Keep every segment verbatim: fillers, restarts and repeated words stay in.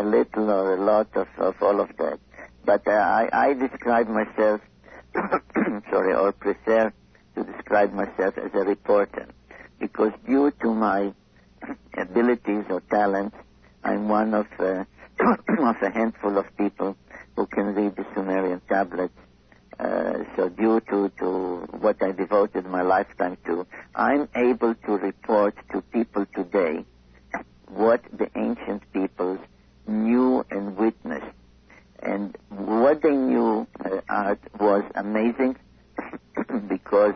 little or a lot of, of all of that. But uh, I, I describe myself, sorry, or prefer to describe myself as a reporter, because due to my abilities or talents, I'm one of, uh, of a handful of people who can read the Sumerian tablets. Uh, so due to, to what I devoted my lifetime to, I'm able to report to people today what the ancient peoples knew and witnessed. And what they knew uh, art was amazing because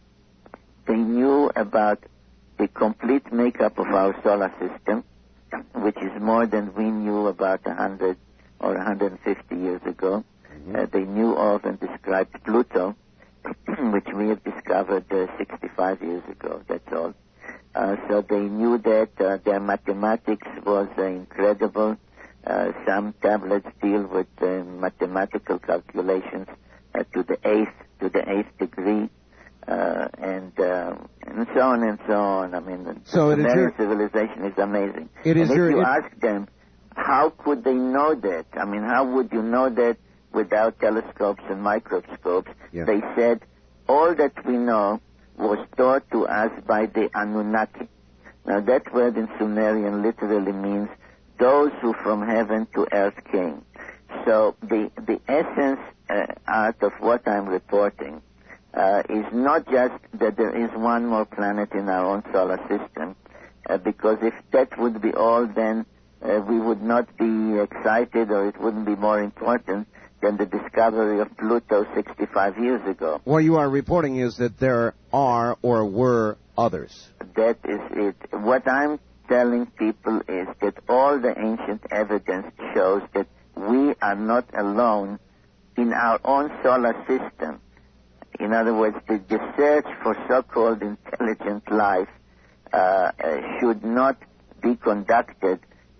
they knew about the complete makeup of our solar system, which is more than we knew about one hundred or one hundred fifty years ago. Mm-hmm. Uh, they knew of and described Pluto, which we have discovered uh, sixty-five years ago, that's all. Uh, so they knew that uh, their mathematics was uh, incredible. Uh, some tablets deal with uh, mathematical calculations uh, to the eighth, to the eighth degree, uh, and uh, and so on and so on. I mean, the so Sumerian civilization is amazing. It is and if your, you it... ask them, how could they know that? I mean, how would you know that without telescopes and microscopes? Yeah. They said, all that we know was taught to us by the Anunnaki. Now, that word in Sumerian literally means those who from heaven to earth came. So the the essence uh, out of what I'm reporting uh, is not just that there is one more planet in our own solar system, uh, because if that would be all, then uh, we would not be excited, or it wouldn't be more important than the discovery of Pluto sixty-five years ago. What you are reporting is that there are or were others. That is it. What I'm telling people is that all the ancient evidence shows that we are not alone in our own solar system. In other words, the, the search for so-called intelligent life uh, uh, should not be conducted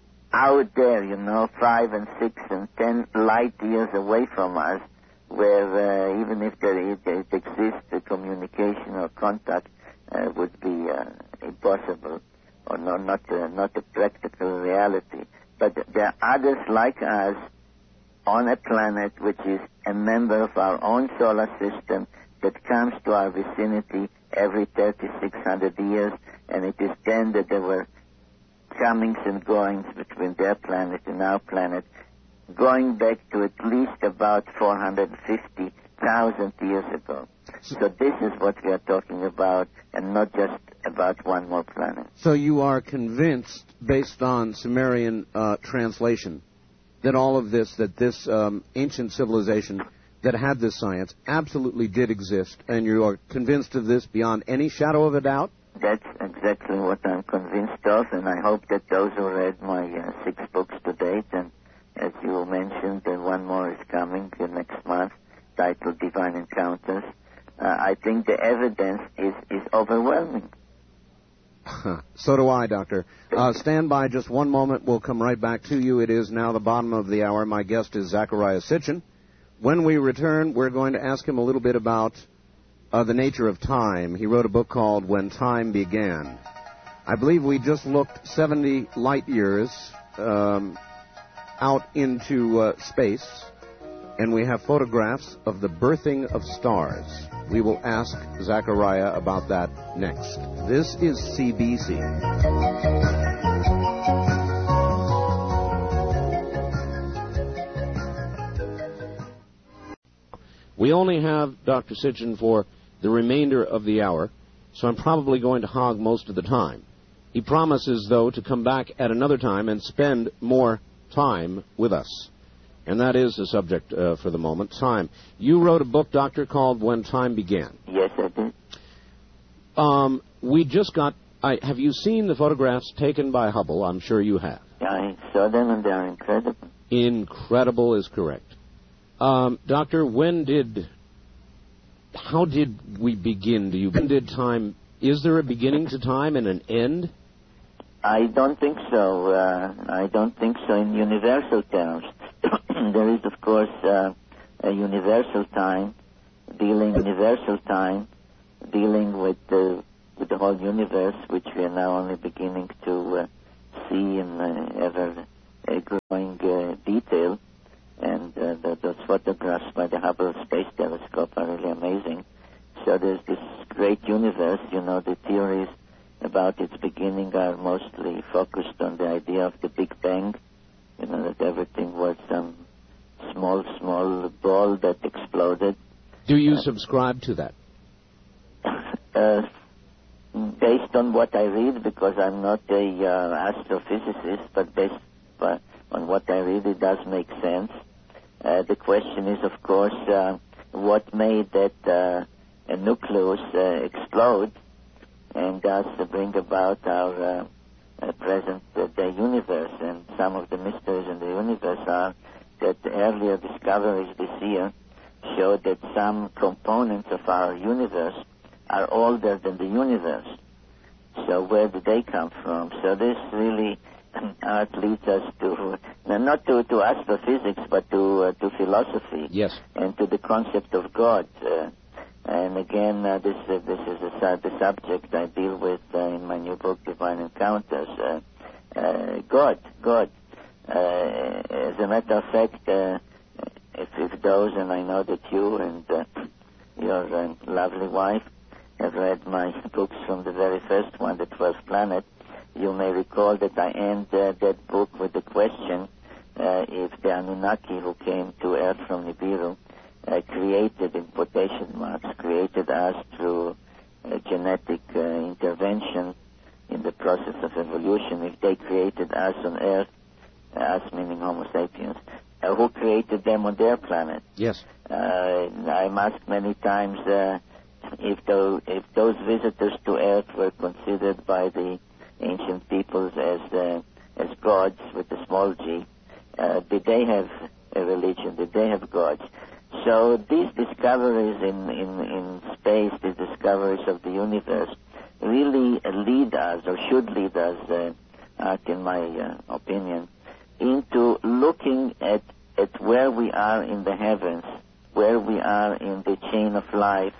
out there, you know, five and six and ten light years away from us, where uh, even if there, it, it exists, the communication or contact uh, would be uh, impossible, or no, not uh, not a practical reality. But there are others like us on a planet which is a member of our own solar system that comes to our vicinity every thirty-six hundred years, and it is then that there were comings and goings between their planet and our planet, going back to at least about four hundred fifty thousand years ago. So this is what we are talking about, and not just about one more planet. So you are convinced, based on Sumerian uh, translation, that all of this, that this um, ancient civilization that had this science absolutely did exist, and you are convinced of this beyond any shadow of a doubt? That's exactly what I'm convinced of, and I hope that those who read my uh, six books to date, and as you mentioned, uh, one more is coming uh, next month, titled Divine Encounters, uh, I think the evidence is, is overwhelming. So do I, Doctor. Uh, stand by just one moment. We'll come right back to you. It is now the bottom of the hour. My guest is Zecharia Sitchin. When we return, we're going to ask him a little bit about uh, the nature of time. He wrote a book called When Time Began. I believe we just looked seventy light years um, out into uh, space, and we have photographs of the birthing of stars. We will ask Zecharia about that next. This is C B C. We only have Doctor Sitchin for the remainder of the hour, so I'm probably going to hog most of the time. He promises, though, to come back at another time and spend more time with us. And that is the subject uh, for the moment, time. You wrote a book, Doctor, called When Time Began. Yes, I did. Um, we just got... I, have you seen the photographs taken by Hubble? I'm sure you have. I saw them, and they're incredible. Incredible is correct. Um, Doctor, when did... How did we begin? Do you... When did time... Is there a beginning to time and an end? I don't think so. Uh, I don't think so in universal terms. There is, of course, uh, a universal time, dealing universal time, dealing with the with the whole universe, which we are now only beginning to uh, see in uh, ever uh, growing uh, photographs by the Hubble Space Telescope are really amazing. So there's this great universe. You know, the theories about its beginning are mostly focused on the idea of the Big Bang. You know, that everything was some small, small ball that exploded. Do you uh, subscribe to that? Uh, based on what I read, because I'm not a uh, astrophysicist, but based uh, on what I read, it does make sense. Uh, the question is, of course, uh, what made that uh, a nucleus uh, explode and thus uh, bring about our uh, uh, present uh, day universe. And some of the mysteries in the universe are that earlier discoveries this year showed that some components of our universe are older than the universe. So where did they come from? So this really uh, leads us to, not to, to astrophysics, but to uh, to philosophy. Yes. And to the concept of God. Uh, and again, uh, this uh, this is a, uh, the subject I deal with uh, in my new book, Divine Encounters. Uh, uh, God, God. Uh, as a matter of fact, uh, if, if those, and I know that you and uh, your uh, lovely wife have read my books from the very first one, The Twelfth Planet, you may recall that I end uh, that book with the question uh, if the Anunnaki who came to Earth from Nibiru uh, created, in quotation marks, created us through uh, genetic uh, intervention in the process of evolution. If they created us on Earth, us meaning Homo sapiens, uh, who created them on their planet? Yes. Uh, I'm asked many times uh, if, those, if those visitors to Earth were considered by the ancient peoples as uh, as gods with a small g. Uh, did they have a religion? Did they have gods? So these discoveries in, in, in space, these discoveries of the universe, really lead us, or should lead us, uh, uh, in my uh, opinion, into looking at, at where we are in the heavens, where we are in the chain of life,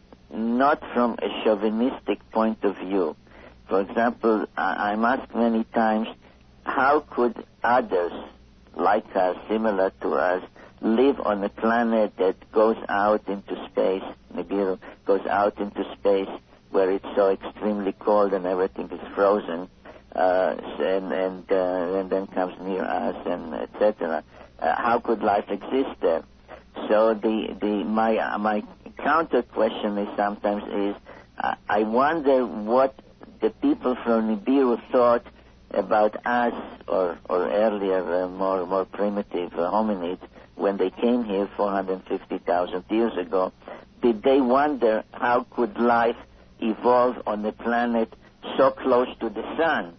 not from a chauvinistic point of view. For example, I, I'm asked many times, how could others, like us, similar to us, live on a planet that goes out into space, Nibiru goes out into space where it's so extremely cold and everything is frozen, uh, and and, uh, and then comes near us, and et cetera. Uh, how could life exist there? So the the my uh, my counter question is sometimes is uh, I wonder what the people from Nibiru thought about us, or or earlier uh, more more primitive uh, hominids when they came here four hundred fifty thousand years ago. Did they wonder how could life evolve on a planet so close to the sun?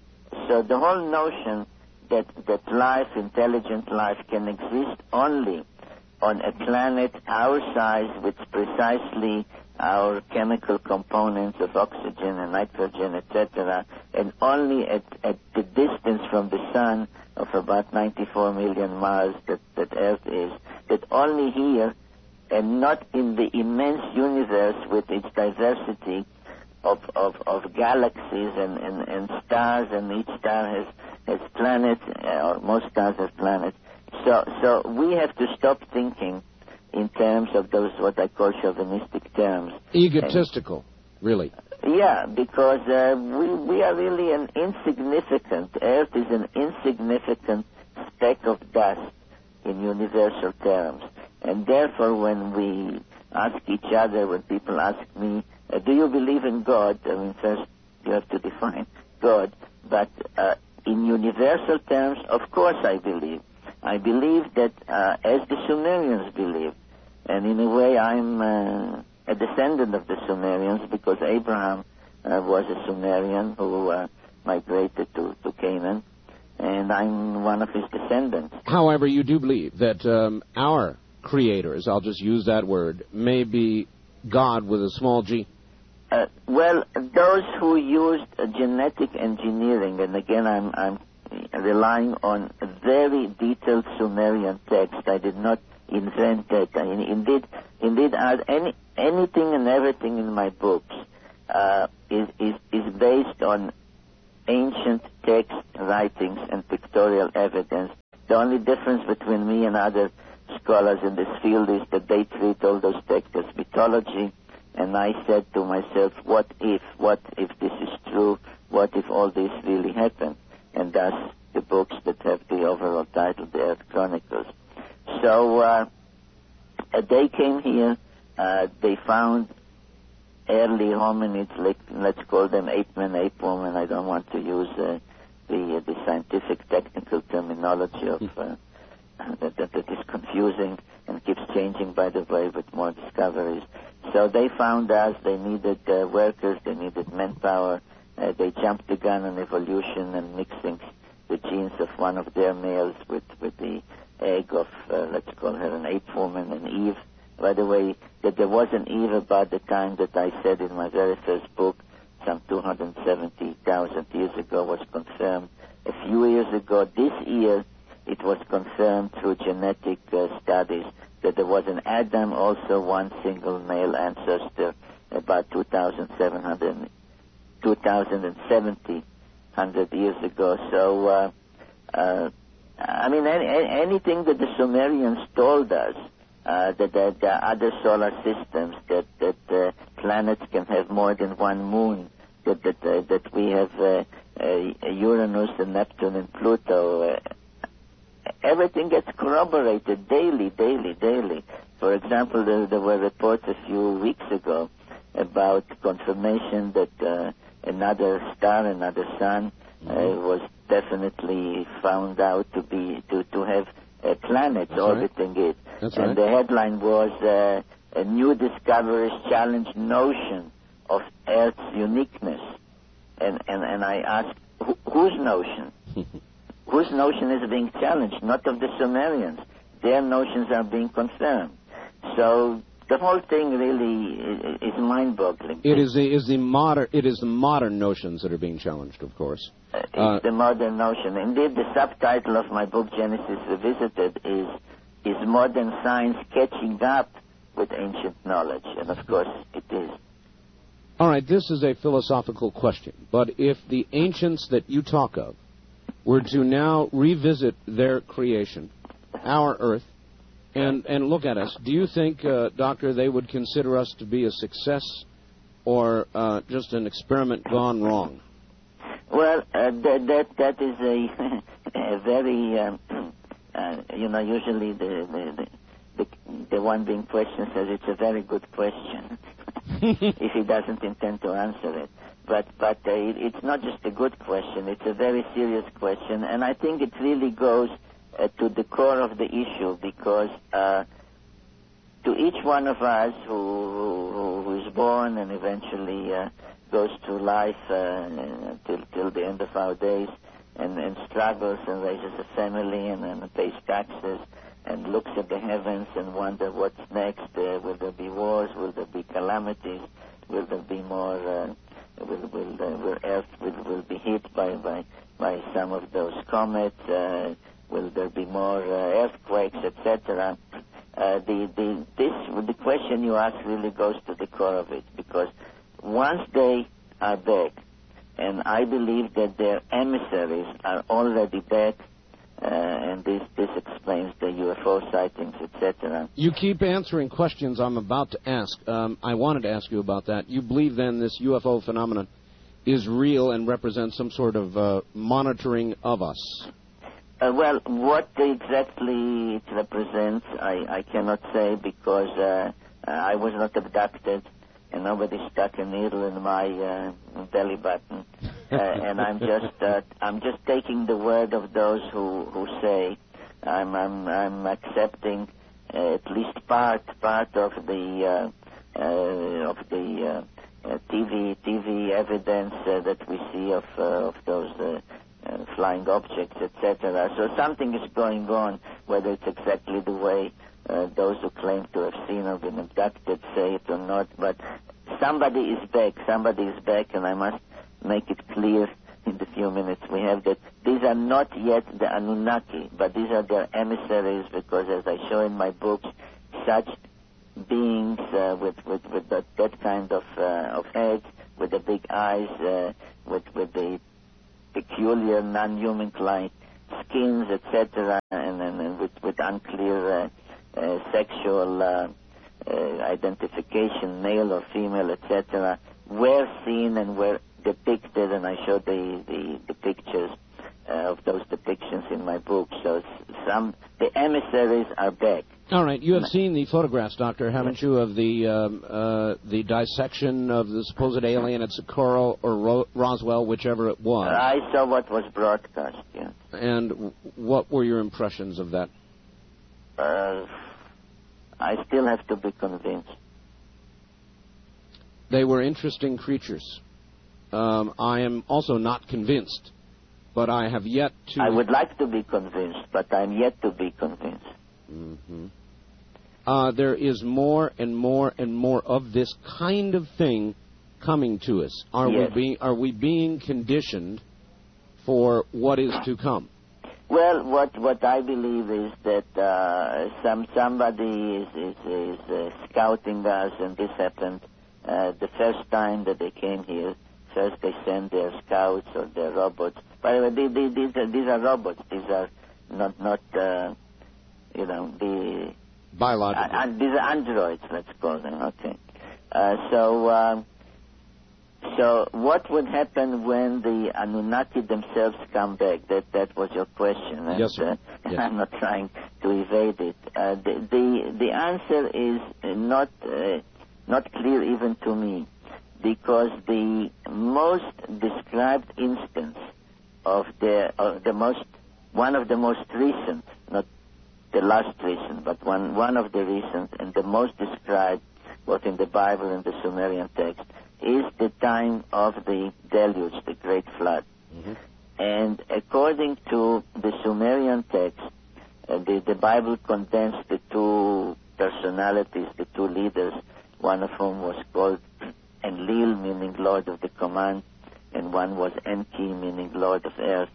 So the whole notion that that life, intelligent life, can exist only on a planet our size with precisely our chemical components of oxygen and nitrogen, et cetera, and only at, at the distance from the sun of about ninety-four million miles that, that Earth is, that only here and not in the immense universe with its diversity of, of, of galaxies and, and, and stars, and each star has, has planets, or most stars have planets. So, so we have to stop thinking in terms of those what I call chauvinistic terms. Egotistical, and, really. Yeah, because uh, we we are really an insignificant, Earth is an insignificant speck of dust in universal terms. And therefore when we ask each other, when people ask me, uh, do you believe in God? I mean, first you have to define God. But uh, in universal terms, of course I believe. I believe that uh, as the Sumerians believed, and in a way I'm uh, a descendant of the Sumerians because Abraham uh, was a Sumerian who uh, migrated to, to Canaan, and I'm one of his descendants. However, you do believe that um, our creators, I'll just use that word, may be God with a small g? Uh, well, those who used uh, genetic engineering, and again I'm, I'm relying on a very detailed Sumerian text. I did not invent that. I mean, indeed, indeed, any, anything and everything in my books uh, is, is is based on ancient text, writings, and pictorial evidence. The only difference between me and other scholars in this field is that they treat all those texts as mythology. And I said to myself, what if, what if this is true? What if all this really happened? And thus the books that have the overall title, The Earth Chronicles. So uh, they came here, uh, they found early hominids, like, let's call them ape-man, ape-woman. I don't want to use uh, the, uh, the scientific technical terminology of uh, that, that, that is confusing and keeps changing, by the way, with more discoveries. So they found us, they needed uh, workers, they needed manpower. Uh, they jumped the gun on evolution and mixing the genes of one of their males with, with the egg of, uh, let's call her an ape woman, an Eve. By the way, that there was an Eve about the time that I said in my very first book, some two hundred seventy thousand years ago, was confirmed. A few years ago, this year, it was confirmed through genetic uh, studies that there was an Adam, also one single male ancestor, about two thousand seven hundred, two thousand seventy, one hundred years ago. So, uh, uh, I mean, any, anything that the Sumerians told us, uh, that there are other solar systems, that, that uh, planets can have more than one moon, that, that, uh, that we have uh, uh, Uranus and Neptune and Pluto, uh, everything gets corroborated daily, daily, daily. For example, there, there were reports a few weeks ago about confirmation that uh, another star, another sun, uh, was definitely found out to be to to have uh, planets That's orbiting right. it. That's and right. the headline was uh, "A New Discoveries Challenge Notion of Earth's Uniqueness." And and and I asked, wh- whose notion? Whose notion is being challenged? Not of the Sumerians. Their notions are being confirmed. So the whole thing really is mind-boggling. It is the is the modern it is the modern notions that are being challenged, of course. Uh, it's uh, the modern notion. Indeed, the subtitle of my book, Genesis Revisited, is is modern science catching up with ancient knowledge, and of course it is. All right, this is a philosophical question, but if the ancients that you talk of were to now revisit their creation, our Earth, and, and look at us, do you think, uh, Doctor, they would consider us to be a success or uh, just an experiment gone wrong? Well, uh, that, that that is a, a very, um, uh, you know, usually the, the, the, the one being questioned says it's a very good question if he doesn't intend to answer it. But but uh, it, it's not just a good question, it's a very serious question, and I think it really goes uh, to the core of the issue, because uh, to each one of us who, who, who is born and eventually uh, goes through life uh, till, till the end of our days and, and struggles and raises a family and, and pays taxes and looks at the heavens and wonder what's next, uh, will there be wars, will there be calamities, will there be more... Uh, Will, will, uh, will Earth will, will be hit by, by, by some of those comets? Uh, will there be more uh, earthquakes, et cetera? Uh, the, the, this, the question you ask really goes to the core of it, because once they are back, and I believe that their emissaries are already back, uh, and this, this explains the U F O sightings, et cetera. You keep answering questions I'm about to ask. Um, I wanted to ask you about that. You believe, then, this U F O phenomenon is real and represents some sort of uh, monitoring of us? Uh, well, what exactly it represents, I, I cannot say, because uh, I was not abducted, and nobody stuck a needle in my uh, belly button. Uh, and I'm just uh, I'm just taking the word of those who, who say. I'm I'm, I'm accepting uh, at least part part of the uh, uh, of the uh, uh, T V T V evidence uh, that we see of uh, of those uh, uh, flying objects, et cetera. So something is going on, whether it's exactly the way uh, those who claim to have seen or been abducted say it or not. But somebody is back. Somebody is back, and I must make it clear in the few minutes we have that these are not yet the Anunnaki, but these are their emissaries, because as I show in my books, such beings uh, with, with, with that, that kind of, uh, of heads, with the big eyes, uh, with, with the peculiar non-human-like skins, et cetera, and, and, and with, with unclear uh, uh, sexual uh, uh, identification, male or female, et cetera, were seen and were depicted, and I showed the, the, the pictures uh, of those depictions in my book. So some the emissaries are back. All right, you have seen the photographs, Doctor, haven't you, of the um, uh, the dissection of the supposed alien at Socorro or Ro- Roswell, whichever it was? I saw what was broadcast, yes. And w- what were your impressions of that? Uh, I still have to be convinced. They were interesting creatures. Um, I am also not convinced, but I have yet to... I would like to be convinced, but I'm yet to be convinced. Mm-hmm. Uh, there is more and more and more of this kind of thing coming to us. Are yes. we being are we being conditioned for what is to come? Well, what what I believe is that uh, some somebody is is, is uh, scouting us, and this happened uh, the first time that they came here. First, they sent their scouts or their robots. By the way, they, they, these are these are robots. These are not not uh, you know the biological. Uh, these are androids, let's call them. Okay. Uh, so. Um, So what would happen when the Anunnaki themselves come back? That that was your question. And, yes, sir. Uh, yes. I'm not trying to evade it. Uh, the, the the answer is not uh, not clear even to me, because the most described instance of the of the most one of the most recent, not the last recent, but one one of the recent and the most described, both in the Bible and the Sumerian text, is the time of the deluge, the great flood. Mm-hmm. And according to the Sumerian text, uh, the, the Bible condensed the two personalities, the two leaders, one of whom was called Enlil, meaning Lord of the Command, and one was Enki, meaning Lord of Earth.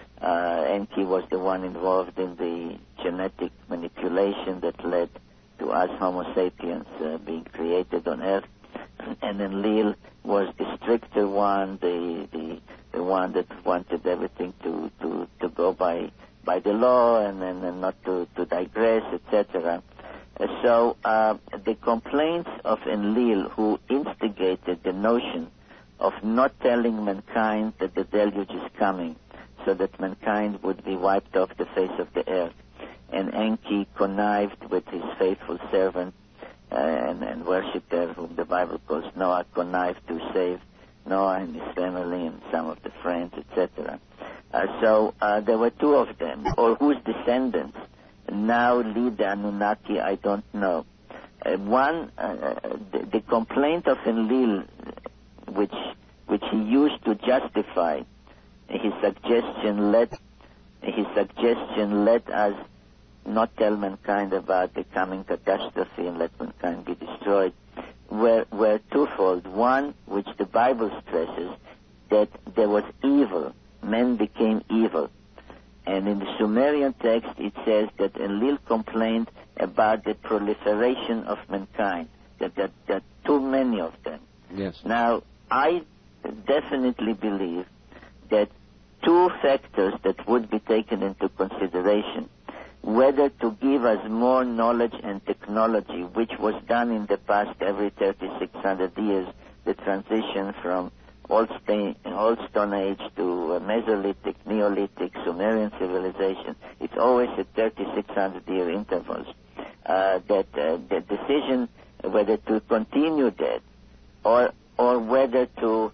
Uh, Enki was the one involved in the genetic manipulation that led to us Homo sapiens uh, being created on Earth. And Enlil was the stricter one, the, the the one that wanted everything to, to, to go by by the law and, and, and not to, to digress, et cetera. Uh, so uh, the complaints of Enlil, who instigated the notion of not telling mankind that the deluge is coming, so that mankind would be wiped off the face of the earth, and Enki connived with his faithful servant Uh, and, and worshipper, whom the Bible calls Noah, connived to save Noah and his family and some of the friends, et cetera. Uh, so uh, there were two of them, or whose descendants now lead the Anunnaki, I don't know. Uh, one, uh, the, the complaint of Enlil, which which he used to justify his suggestion, let his suggestion let us not tell mankind about the coming catastrophe and let mankind be destroyed, were, were twofold. One, which the Bible stresses, that there was evil. Men became evil. And in the Sumerian text, it says that Enlil complained about the proliferation of mankind, that there are too many of them. Yes. Now, I definitely believe that two factors that would be taken into consideration, whether to give us more knowledge and technology, which was done in the past every thirty-six hundred years, the transition from Old Stone, Old Stone Age to Mesolithic, Neolithic, Sumerian civilization. It's always at thirty-six hundred year intervals. Uh, that uh, the decision whether to continue that or or whether to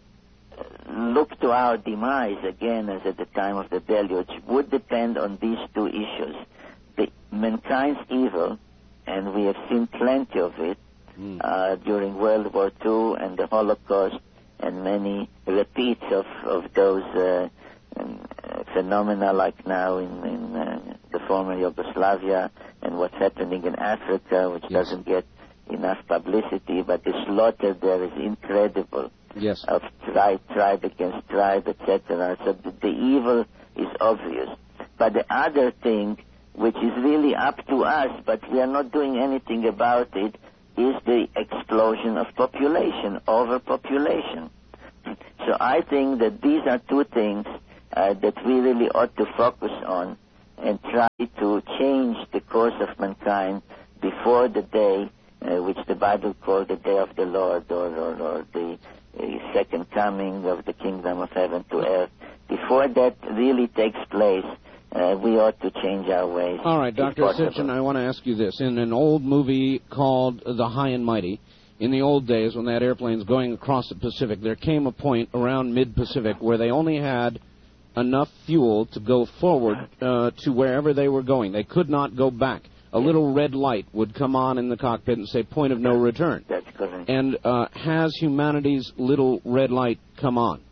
look to our demise again as at the time of the deluge would depend on these two issues. The mankind's evil, and we have seen plenty of it mm. uh, during World War Two and the Holocaust, and many repeats of, of those uh, um, phenomena like now in, in uh, the former Yugoslavia, and what's happening in Africa, which yes. doesn't get enough publicity, but the slaughter there is incredible. Yes. Of tribe, tribe against tribe, et cetera. So the, the evil is obvious. But the other thing, which is really up to us, but we are not doing anything about it, is the explosion of population, overpopulation. So I think that these are two things uh, that we really ought to focus on and try to change the course of mankind before the day uh, which the Bible called the day of the Lord, or, or, or the uh, second coming of the kingdom of heaven to earth. Before that really takes place, uh, we ought to change our ways. All right, Doctor Sitchin, I want to ask you this. In an old movie called The High and Mighty, in the old days when they had airplanes going across the Pacific, there came a point around mid-Pacific where they only had enough fuel to go forward uh, to wherever they were going. They could not go back. A little red light would come on in the cockpit and say, point of no return. That's correct. And uh, has humanity's little red light come on?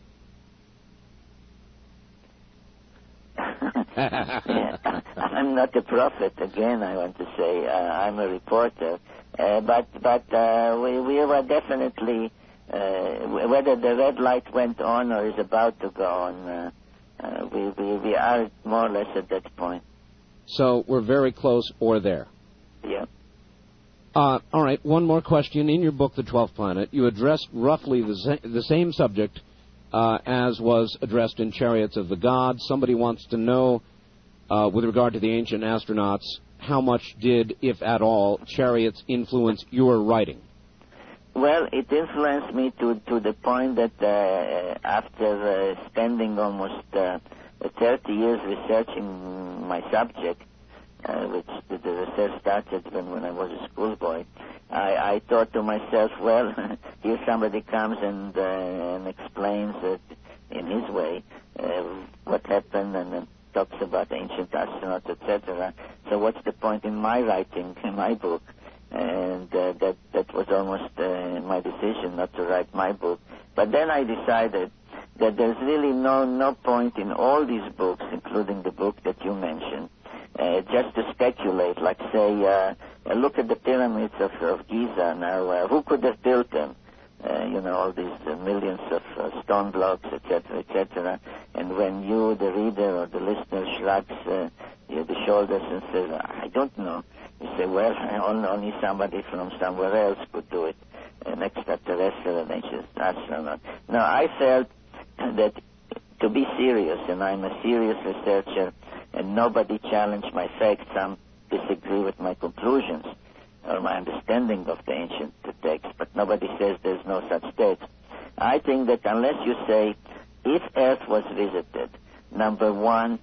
Yeah, I'm not a prophet, again, I want to say. Uh, I'm a reporter. Uh, but but uh, we, we were definitely, uh, whether the red light went on or is about to go on, uh, uh, we, we, we are more or less at that point. So we're very close or there. Yeah. Uh, all right, one more question. In your book, The Twelfth Planet, you addressed roughly the, sa- the same subject uh, as was addressed in Chariots of the Gods. Somebody wants to know, uh, with regard to the ancient astronauts, how much did, if at all, Chariots influence your writing? Well, it influenced me to, to the point that uh, after uh, spending almost uh, thirty years researching my subject, uh, which the, the research started when, when I was a schoolboy, I, I thought to myself, well, here somebody comes and, uh, and explains it in his way uh, what happened and uh, talks about ancient astronauts, et cetera. So what's the point in my writing, in my book? And uh, that that was almost uh, my decision not to write my book. But then I decided that there's really no no point in all these books, including the book that you mentioned, uh, just to speculate. Like say, uh, look at the pyramids of, of Giza. Now, uh, who could have built them? Uh, you know, all these uh, millions of uh, stone blocks, et cetera, et cetera. And when you, the reader or the listener, shrugs uh, you know, the shoulders and says, I don't know, you say, well, only, only somebody from somewhere else could do it, an extraterrestrial, an ancient astronaut. Now, I felt that to be serious, and I'm a serious researcher, and nobody challenged my facts, some disagree with my conclusions or my understanding of the ancient text, but nobody says there's no such text. I think that unless you say, if Earth was visited, number one,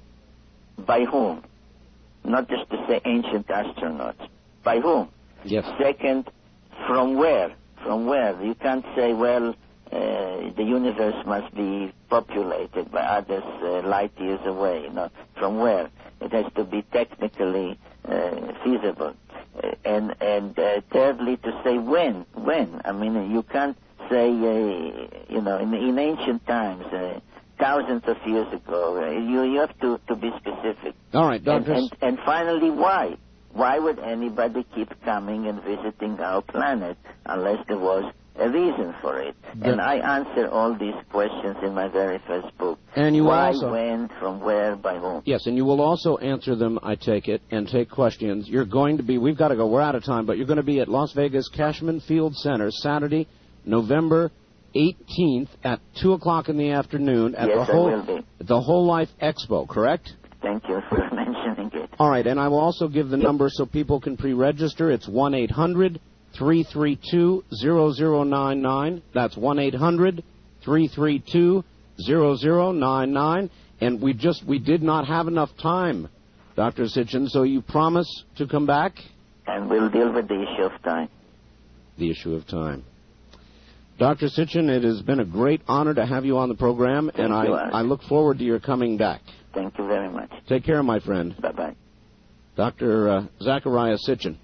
by whom? Not just to say ancient astronauts. By whom? Yes. Second, from where? From where? You can't say, well, uh, the universe must be populated by others uh, light years away. No. From where? It has to be technically uh, feasible. Uh, and and uh, thirdly, to say when. When? I mean, you can't say, uh, you know, in, in ancient times, uh, thousands of years ago. Uh, you, you have to, to be specific. All right, Doctor. And, and, and finally, why? Why would anybody keep coming and visiting our planet unless there was a reason for it? The, and I answer all these questions in my very first book. And you why, also, when, from where, by whom? Yes, and you will also answer them, I take it, and take questions. You're going to be, we've got to go, we're out of time, but you're going to be at Las Vegas Cashman Field Center Saturday, November eighteenth at two o'clock in the afternoon at yes, the whole, I will be. the Whole Life Expo, correct? Thank you for mentioning it. All right, and I will also give the number so people can pre-register. It's one eight hundred three three two zero zero nine nine. That's one eight hundred three three two zero zero nine nine. And we just, we did not have enough time, Doctor Sitchin, so you promise to come back? And we'll deal with the issue of time. The issue of time. Doctor Sitchin, it has been a great honor to have you on the program, Thank and I, you, I look forward to your coming back. Thank you very much. Take care, my friend. Bye-bye. Doctor Uh, Zachariah Sitchin.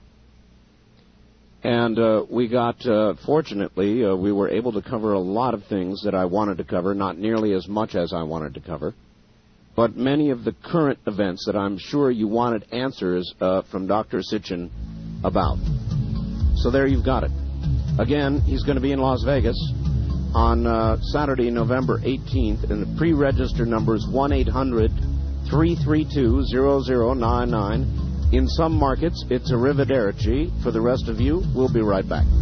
And uh, we got, uh, fortunately, uh, we were able to cover a lot of things that I wanted to cover, not nearly as much as I wanted to cover, but many of the current events that I'm sure you wanted answers uh, from Doctor Sitchin about. So there you've got it. Again, he's going to be in Las Vegas on uh, Saturday, November eighteenth, and the pre-register number is one eight hundred three three two zero zero nine nine. In some markets, it's arrivederci. For the rest of you, we'll be right back.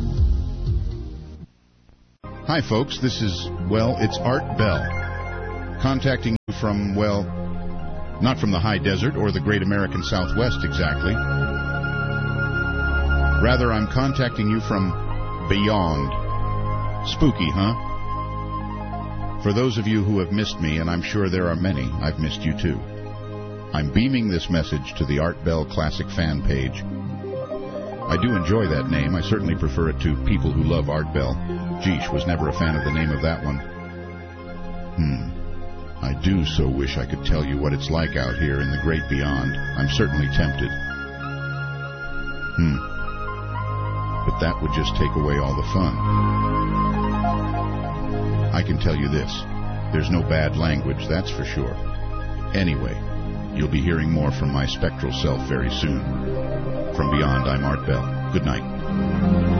Hi, folks. This is, well, it's Art Bell. contacting you from, well, not from the high desert or the great American Southwest exactly. Rather, I'm contacting you from beyond. Spooky, huh? For those of you who have missed me, and I'm sure there are many, I've missed you too. I'm beaming this message to the Art Bell Classic fan page. I do enjoy that name. I certainly prefer it to People Who Love Art Bell. Geesh, was never a fan of the name of that one. Hmm. I do so wish I could tell you what it's like out here in the great beyond. I'm certainly tempted. Hmm. But that would just take away all the fun. I can tell you this. There's no bad language, that's for sure. Anyway, you'll be hearing more from my spectral self very soon. From beyond, I'm Art Bell. Good night.